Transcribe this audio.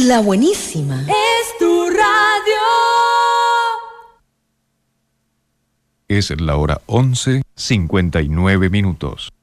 La buenísima. Es tu radio. Es la hora 11:59.